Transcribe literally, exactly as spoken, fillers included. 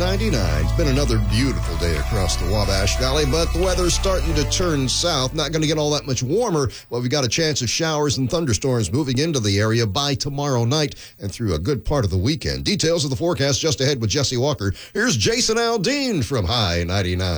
ninety-nine. It's been another beautiful day across the Wabash Valley, but the weather's starting to turn south. Not going to get all that much warmer, but we've got a chance of showers and thunderstorms moving into the area by tomorrow night and through a good part of the weekend. Details of the forecast just ahead with Jesse Walker. Here's Jason Aldean from High ninety-nine.